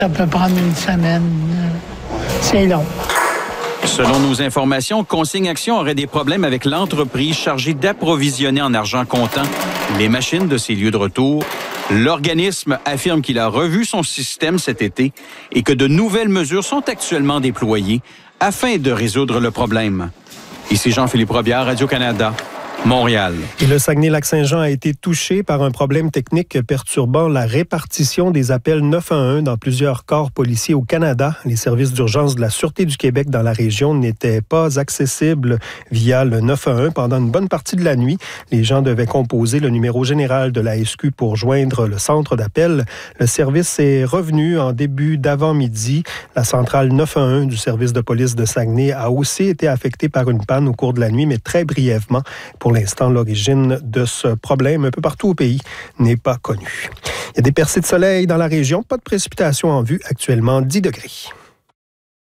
Ça peut prendre une semaine. C'est long. Selon nos informations, Consigne Action aurait des problèmes avec l'entreprise chargée d'approvisionner en argent comptant les machines de ces lieux de retour. L'organisme affirme qu'il a revu son système cet été et que de nouvelles mesures sont actuellement déployées afin de résoudre le problème. Ici Jean-Philippe Robillard, Radio-Canada, Montréal. Et le Saguenay-Lac-Saint-Jean a été touché par un problème technique perturbant la répartition des appels 911 dans plusieurs corps policiers au Canada. Les services d'urgence de la Sûreté du Québec dans la région n'étaient pas accessibles via le 911 pendant une bonne partie de la nuit. Les gens devaient composer le numéro général de la SQ pour joindre le centre d'appel. Le service est revenu en début d'avant-midi. La centrale 911 du service de police de Saguenay a aussi été affectée par une panne au cours de la nuit, mais très brièvement. Pour l'instant, l'origine de ce problème un peu partout au pays n'est pas connue. Il y a des percées de soleil dans la région, pas de précipitations en vue, actuellement 10 degrés.